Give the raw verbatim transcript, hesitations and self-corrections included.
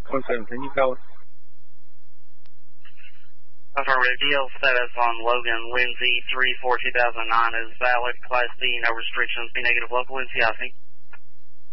one seventeen, you call it? Affirmative. D L status on Logan Lindsay three four two thousand nine is valid. Class D, no restrictions. Be negative local N C I C.